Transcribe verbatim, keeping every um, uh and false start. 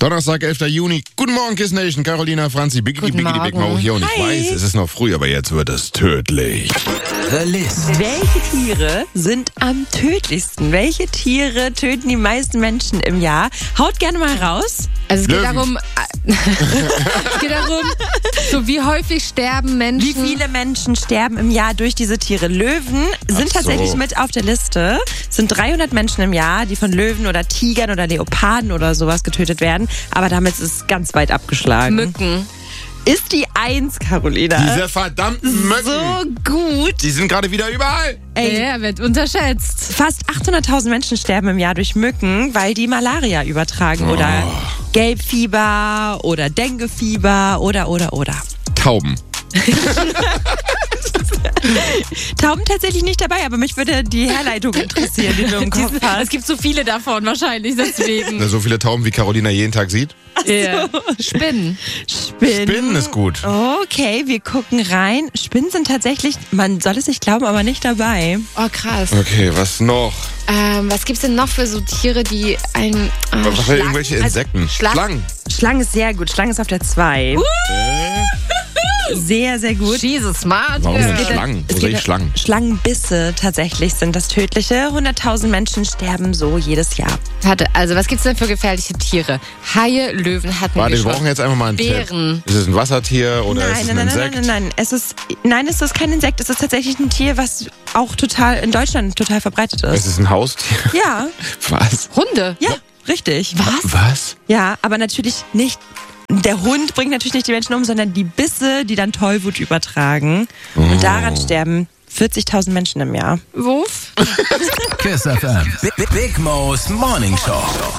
Donnerstag, elfter Juni. Guten Morgen, Kiss Nation. Carolina, Franzi, Biggie, Guten Biggie, Big Mo hier. Und ich Hi. weiß, es ist noch früh, aber jetzt wird es tödlich. The List. Welche Tiere sind am tödlichsten? Welche Tiere töten die meisten Menschen im Jahr? Haut gerne mal raus. Also es geht Löwen. darum, es geht darum, so wie häufig sterben Menschen. Wie viele Menschen sterben im Jahr durch diese Tiere? Löwen sind Ach so. tatsächlich mit auf der Liste. Es sind dreihundert Menschen im Jahr, die von Löwen oder Tigern oder Leoparden oder sowas getötet werden. Aber damit ist es ganz weit abgeschlagen. Mücken. Ist die Eins, Carolina. Diese verdammten Mücken. so gut. Die sind gerade wieder überall. Ey, Der wird unterschätzt. fast achthunderttausend Menschen sterben im Jahr durch Mücken, weil die Malaria übertragen. Oder Gelbfieber oder Denguefieber oder, oder, oder. Tauben. Tauben tatsächlich nicht dabei, aber mich würde die Herleitung interessieren, die du im Kopf Es hast. gibt so viele davon wahrscheinlich, deswegen. Na, so viele Tauben, wie Carolina jeden Tag sieht. Yeah. Spinnen. Spinnen. Spinnen ist gut. Okay, wir gucken rein. Spinnen sind tatsächlich, man soll es nicht glauben, aber nicht dabei. Oh, krass. Okay, was noch? Ähm, was gibt's denn noch für so Tiere, die ein... Äh, Was für Schlangen- irgendwelche Insekten? Also, Schlangen. Schlangen. Schlange ist sehr gut. Schlange ist auf der zwei. Sehr, sehr gut. Jesus, smart. Warum Ja. sind geht- Schlangen? es Wo sehe geht- ich Schlangen? Schlangenbisse tatsächlich sind das tödliche. hunderttausend Menschen sterben so jedes Jahr. Warte, also was gibt's denn für gefährliche Tiere? Haie, Löwen hatten Warte, wir wir schon. brauchen jetzt einfach mal einen Bären. Tipp. Ist es ein Wassertier oder ist Nein, es nein, ein nein, nein, Insekt? nein, nein, nein. Es ist, nein, es ist kein Insekt. Es ist tatsächlich ein Tier, was auch total in Deutschland total verbreitet Es ist. ist ein Haustier. Ja, Was? Hunde. ja, richtig. Was? Was? Ja, aber natürlich nicht. Der Hund bringt natürlich nicht die Menschen um, sondern die Bisse, die dann Tollwut übertragen. Und daran sterben vierzigtausend Menschen im Jahr. Wuff. Kiss F M. Big, Big Mo's Morning Show.